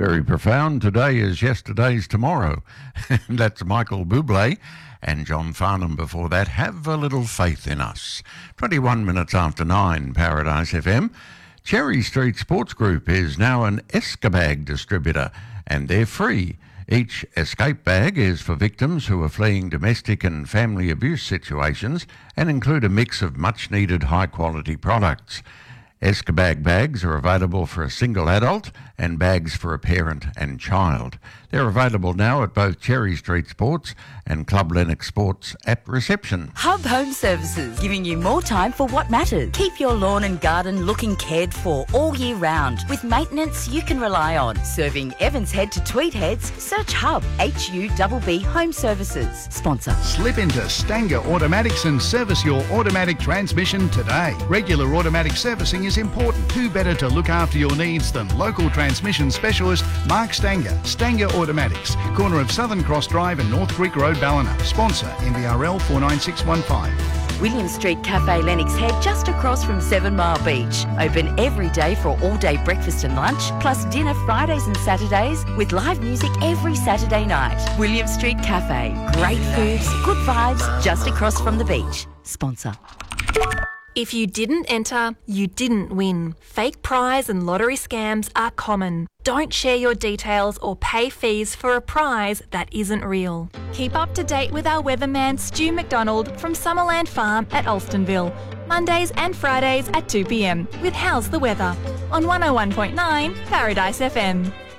Very profound. Today is yesterday's tomorrow. That's Michael Bublé and John Farnham before that. Have a little faith in us. 21 minutes after 9, Paradise FM. Cherry Street Sports Group is now an Escabag distributor and they're free. Each escape bag is for victims who are fleeing domestic and family abuse situations and include a mix of much-needed high-quality products. Escabag bags are available for a single adult and bags for a parent and child. They're available now at both Cherry Street Sports and Club Lennox Sports at reception. Hub Home Services, giving you more time for what matters. Keep your lawn and garden looking cared for all year round with maintenance you can rely on. Serving Evans Head to Tweed Heads, search Hub, HUBB Home Services. Sponsor. Slip into Stanger Automatics and service your automatic transmission today. Regular automatic servicing is important. Who better to look after your needs than local transmission specialist Mark Stanger. Stanger Automatics, corner of Southern Cross Drive and North Creek Road, Ballina. Sponsor NBRL 49615. William Street Cafe Lennox Head, just across from 7 Mile Beach. Open every day for all-day breakfast and lunch, plus dinner Fridays and Saturdays, with live music every Saturday night. William Street Cafe. Great foods, good vibes, just across from the beach. Sponsor. If you didn't enter, you didn't win. Fake prize and lottery scams are common. Don't share your details or pay fees for a prize that isn't real. Keep up to date with our weatherman Stu McDonald from Summerland Farm at Alstonville. Mondays and Fridays at 2 p.m. with How's the Weather on 101.9 Paradise FM.